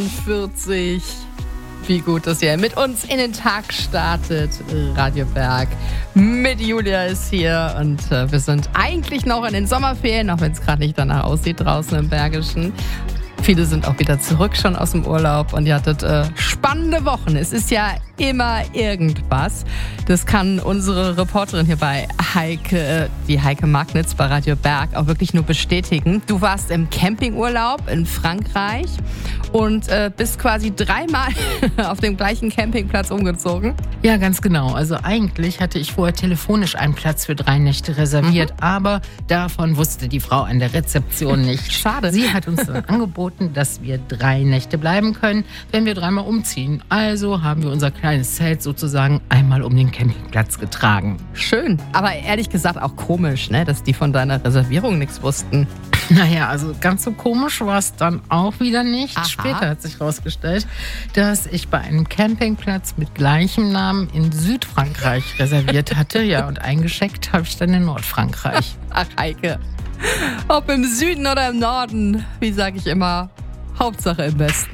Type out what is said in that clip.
40. Wie gut, dass ihr mit uns in den Tag startet. Radio Berg mit Julia ist hier und wir sind eigentlich noch in den Sommerferien, auch wenn es gerade nicht danach aussieht draußen im Bergischen. Viele sind auch wieder zurück schon aus dem Urlaub und ihr hattet spannende Wochen. Es ist ja immer irgendwas. Das kann unsere Reporterin hier bei Heike, die Heike Magnitz bei Radio Berg, auch wirklich nur bestätigen. Du warst im Campingurlaub in Frankreich und bist quasi 3-mal auf dem gleichen Campingplatz umgezogen. Ja, ganz genau. Also eigentlich hatte ich vorher telefonisch einen Platz für 3 Nächte reserviert, aber davon wusste die Frau an der Rezeption nicht. Schade. Sie hat uns dann angeboten, dass wir 3 Nächte bleiben können, wenn wir 3-mal umziehen. Also haben wir unser kleines Zelt sozusagen einmal um den Campingplatz getragen. Schön, aber ehrlich gesagt auch komisch, ne, dass die von deiner Reservierung nichts wussten. Naja, also ganz so komisch war es dann auch wieder nicht. Aha. Später hat sich herausgestellt, dass ich bei einem Campingplatz mit gleichem Namen in Südfrankreich reserviert hatte. Ja, und eingecheckt habe ich dann in Nordfrankreich. Ach, Heike. Ob im Süden oder im Norden, wie sage ich immer, Hauptsache im Westen.